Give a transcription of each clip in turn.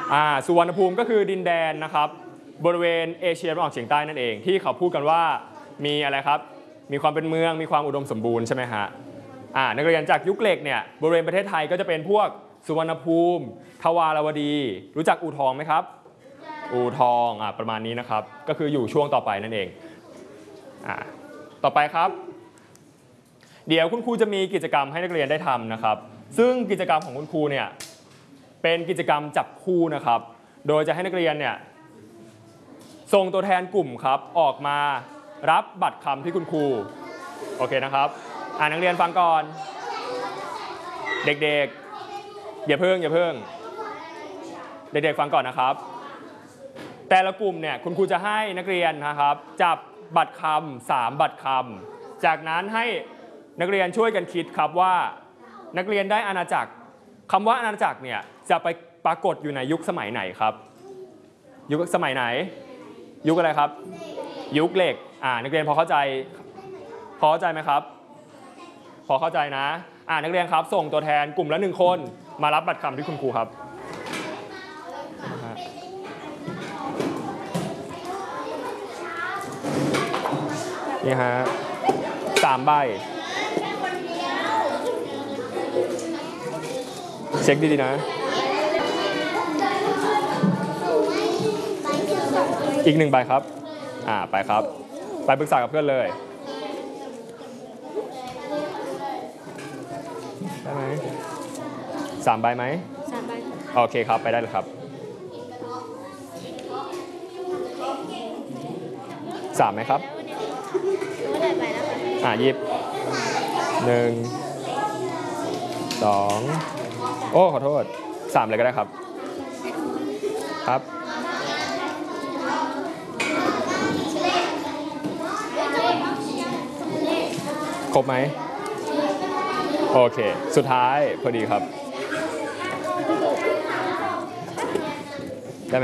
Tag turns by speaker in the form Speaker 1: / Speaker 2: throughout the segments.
Speaker 1: สุวรรณภูมิก็คือดินแดนนะครับบริเวณเอเชียตะวันออกเฉียงใต้นั่นเองที่เขาพูดกันว่ามีอะไรครับมีความเป็นเมืองมีความอุดมสมบูรณ์ใช่ไหมฮะนักเรียนจากยุคเหล็กเนี่ยบริเวณประเทศไทยก็จะเป็นพวกสุวรรณภูมิทวารวดีรู้จักอู่ทองไหมครับอู่ทองประมาณนี้นะครับก็คืออยู่ช่วงต่อไปนั่นเองต่อไปครับเดี๋ยวคุณครูจะมีกิจกรรมให้นักเรียนได้ทำนะครับซึ่งกิจกรรมของคุณครูเนี่ยเป็นกิจกรรมจับคู่นะครับโดยจะให้นักเรียนเนี่ยส่งตัวแทนกลุ่มครับออกมารับบัตรคำที่คุณครูโอเคนะครับนักเรียนฟังก่อนเด็กๆอย่าเพิ่งเด็กๆฟังก่อนนะครับแต่ละกลุ่มเนี่ยคุณครูจะให้นักเรียนนะครับจับบัตรคำ3บัตรคำจากนั้นให้นักเรียนช่วยกันคิดครับว่านักเรียนได้อาณาจักรคำว่าอาณาจักรเนี่ยจะไปปรากฏอยู่ในยุคสมัยไหนครับยุคสมัยไหนยุคอะไรครับยุคเหล็กนักเรียนพอเข้าใจไหมครับพอเข้าใจนะนักเรียนครับส่งตัวแทนกลุ่มละ1คนมารับบัตรคำที่คุณครูครับนี่ฮะ3ใบเช็คดีๆนะอีก1ใบครับไปครับไปปรึกษากับเพื่อนเลยได้ไหม3ใบไหม3ใบโอเคครับไปได้เลยครับ3ไหมครับหยิบ1 2ขอโทษ3เลยก็ได้ครับครับครบไหมโอเคสุดท้ายพอดีครับได้ไหม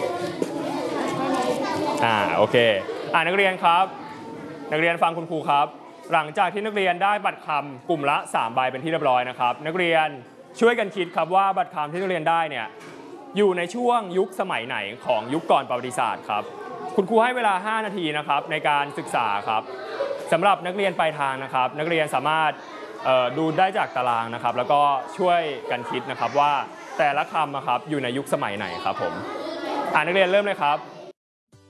Speaker 1: โอเคนักเรียนครับนักเรียนฟังคุณครูครับหลังจากที่นักเรียนได้บัตรคำกลุ่มละ3ใบเป็นที่เรียบร้อยนะครับนักเรียนช่วยกันคิดครับว่าบัตรคำที่นักเรียนได้เนี่ยอยู่ในช่วงยุคสมัยไหนของยุคก่อนประวัติศาสตร์ครับคุณครูให้เวลา5นาทีนะครับในการศึกษาครับสำหรับนักเรียนปลายทางนะครับนักเรียนสามารถดูได้จากตารางนะครับแล้วก็ช่วยกันคิดนะครับว่าแต่ละคำนะครับอยู่ในยุคสมัยไหนครับผมนักเรียนเริ่มเลยครับ